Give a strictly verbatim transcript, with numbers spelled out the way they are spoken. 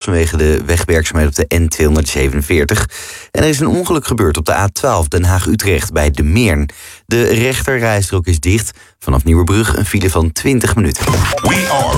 vanwege de wegwerkzaamheden op de N tweehonderdzevenenveertig. En er is een ongeluk gebeurd op de A twaalf Den Haag-Utrecht bij De Meern. De rechterrijstrook is dicht. Vanaf Nieuwerbrug een file van twintig minuten. We are